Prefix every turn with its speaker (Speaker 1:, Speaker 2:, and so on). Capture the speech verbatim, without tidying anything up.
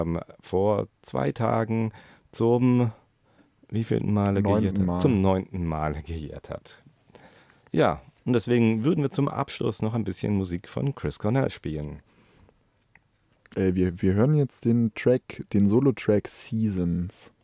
Speaker 1: vor zwei Tagen zum wievielten Male
Speaker 2: Neunten
Speaker 1: gejährt hat?
Speaker 2: Mal.
Speaker 1: Zum neunten Male gejährt hat. Ja, und deswegen würden wir zum Abschluss noch ein bisschen Musik von Chris Cornell spielen.
Speaker 2: Äh, wir, wir hören jetzt den Track, den Solo-Track Seasons.